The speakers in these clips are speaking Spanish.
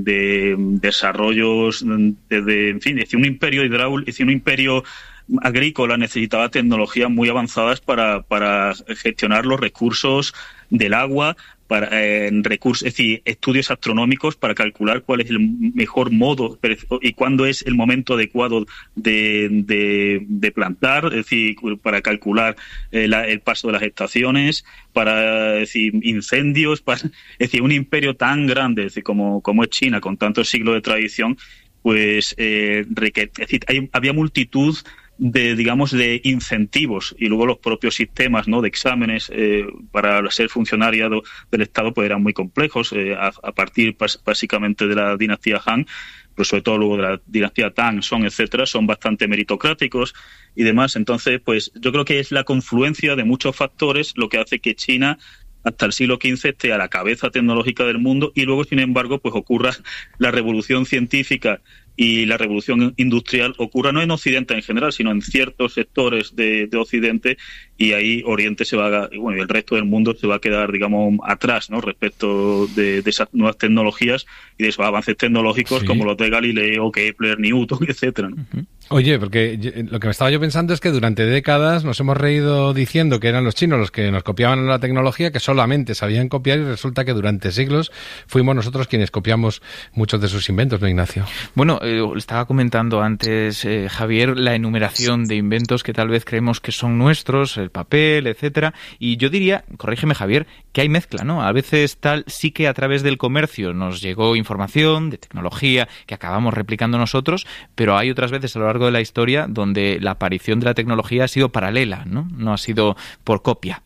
de desarrollos, en fin, es decir, un imperio hidráulico, es decir, un imperio agrícola necesitaba tecnologías muy avanzadas para gestionar los recursos del agua, para recursos, es decir, estudios astronómicos para calcular cuál es el mejor modo y cuándo es el momento adecuado de plantar, es decir, para calcular el paso de las estaciones, para decir incendios, es decir, un imperio tan grande, es decir, como es China, con tantos siglos de tradición, pues es decir, había multitud de incentivos, y luego los propios sistemas, ¿no?, de exámenes para ser funcionario del Estado pues eran muy complejos, a partir básicamente de la dinastía Han, pero sobre todo luego de la dinastía Tang, Song, etcétera, son bastante meritocráticos y demás. Entonces, pues yo creo que es la confluencia de muchos factores lo que hace que China hasta el siglo XV esté a la cabeza tecnológica del mundo, y luego, sin embargo, pues ocurra la revolución científica y la revolución industrial, ocurra no en Occidente en general, sino en ciertos sectores de Occidente, y ahí Oriente y el resto del mundo se va a quedar, digamos, atrás, ¿no?, respecto de esas nuevas tecnologías y de esos avances tecnológicos, sí, como los de Galileo, Kepler, Newton, etcétera, ¿no? Uh-huh. Oye, porque lo que me estaba yo pensando es que durante décadas nos hemos reído diciendo que eran los chinos los que nos copiaban la tecnología, que solamente sabían copiar, y resulta que durante siglos fuimos nosotros quienes copiamos muchos de sus inventos, ¿no, Ignacio? Bueno, estaba comentando antes, Javier, la enumeración de inventos que tal vez creemos que son nuestros, el papel, etcétera, y yo diría, corrígeme, Javier, que hay mezcla, ¿no? A veces sí que a través del comercio nos llegó información de tecnología que acabamos replicando nosotros, pero hay otras veces a lo largo de la historia donde la aparición de la tecnología ha sido paralela, ¿no? No ha sido por copia.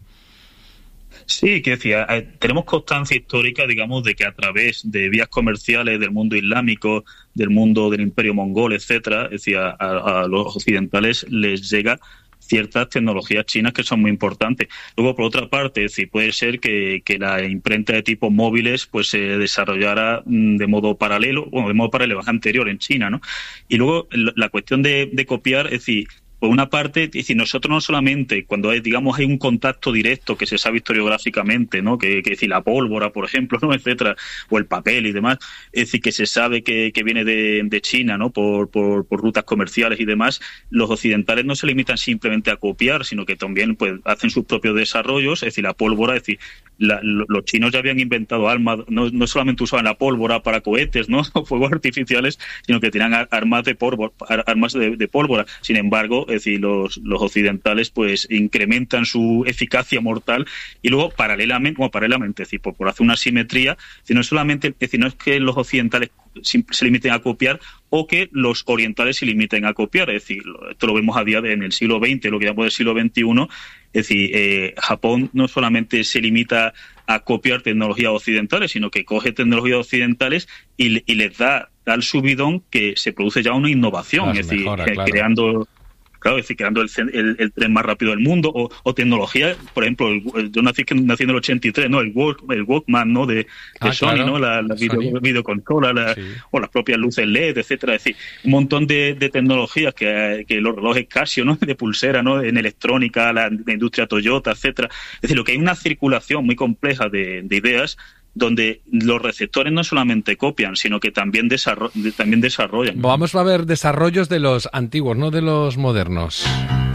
Sí, que decía, tenemos constancia histórica, digamos, de que a través de vías comerciales del mundo islámico, del mundo del imperio mongol, etcétera, es decir, a los occidentales les llega ciertas tecnologías chinas que son muy importantes. Luego, por otra parte, es decir, puede ser que la imprenta de tipos móviles pues se desarrollara de modo paralelo, es anterior en China, ¿no? Y luego la cuestión de copiar, es decir, por una parte, es decir, nosotros no solamente cuando hay un contacto directo que se sabe historiográficamente, ¿no?, que es decir, la pólvora, por ejemplo, ¿no?, etcétera, o el papel y demás, es decir, que se sabe que viene de China, ¿no?, por rutas comerciales y demás, los occidentales no se limitan simplemente a copiar, sino que también pues hacen sus propios desarrollos, es decir, la pólvora, es decir, los chinos ya habían inventado armas, no solamente usaban la pólvora para cohetes, ¿no?, o fuegos artificiales, sino que tenían armas de pólvora. Sin embargo, es decir, los occidentales pues incrementan su eficacia mortal, y luego paralelamente, es decir, por hacer una simetría, no es que los occidentales se limiten a copiar o que los orientales se limiten a copiar, es decir, esto lo vemos a día en el siglo XX, lo que llamamos el siglo XXI, es decir, Japón no solamente se limita a copiar tecnologías occidentales, sino que coge tecnologías occidentales y les da tal subidón que se produce ya una innovación, es decir, creando el tren más rápido del mundo, o tecnología, por ejemplo, yo nací en el 83, ¿no?, el Walkman, ¿no?, de Sony, claro, ¿no?, la videoconsola, sí, o las propias luces LED, etcétera, es decir, un montón de tecnologías que los relojes Casio, ¿no?, de pulsera, ¿no?, en electrónica, la industria Toyota, etcétera. Es decir, lo que hay una circulación muy compleja de ideas, donde los receptores no solamente copian, sino que también desarrollan. Vamos a ver desarrollos de los antiguos, no de los modernos.